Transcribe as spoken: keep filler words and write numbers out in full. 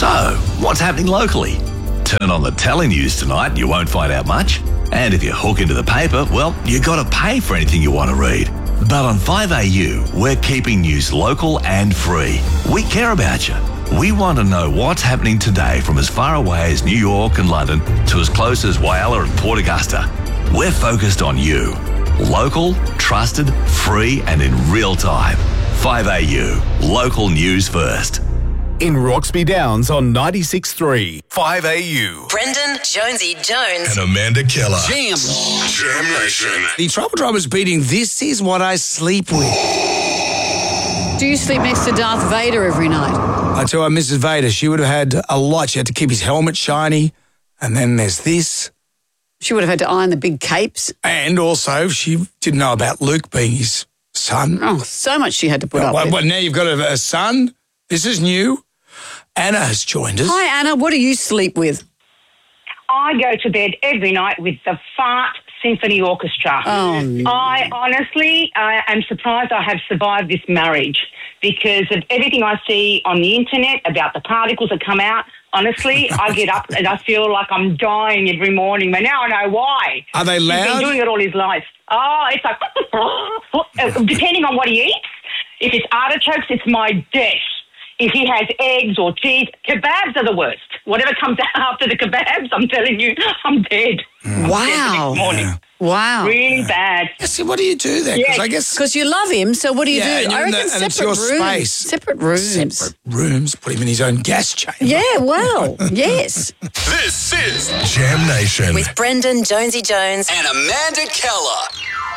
So, what's happening locally? Turn on the telenews tonight and you won't find out much. And if you hook into the paper, well, you got to pay for anything you want to read. But on five A U, we're keeping news local and free. We care about you. We want to know what's happening today from as far away as New York and London to as close as Whyalla and Port Augusta. We're focused on you. Local, trusted, free and in real time. five A U, local news first. In Roxby Downs on ninety-six point three, five A U. Brendan, Jonesy Jones, and Amanda Keller. Jam. Jam Nation. The Trouble Drummer's beating This Is What I Sleep With. Do you sleep next to Darth Vader every night? I tell her, Missus Vader, she would have had a lot. She had to keep his helmet shiny. And then there's this. She would have had to iron the big capes. And also, she didn't know about Luke being his son. Oh, so much she had to put Oh, up well, with. well, now you've got a, a son. This is new. Anna has joined us. Hi, Anna. What do you sleep with? I go to bed every night with the Fart Symphony Orchestra. Oh, no. I honestly uh, am surprised I have survived this marriage because of everything I see on the internet about the particles that come out. Honestly, I get up and I feel like I'm dying every morning, but now I know why. Are they He's loud? been doing it all his life. Oh, it's like, depending on what he eats, if it's artichokes, it's my death. If he has eggs or cheese, kebabs are the worst. Whatever comes out after the kebabs, I'm telling you, I'm dead. Mm. Wow. Next morning. Yeah. Wow. Really bad. Yeah, see, what do you do then? Because Yeah. I guess Because you love him, so what do you Yeah, do? and I you're in reckon the- and it's separate your rooms. space. Separate rooms. separate rooms, put him in his own gas chamber. Yeah, well, yes. This is Jam Nation. with Brendan, Jonesy Jones, And Amanda Keller.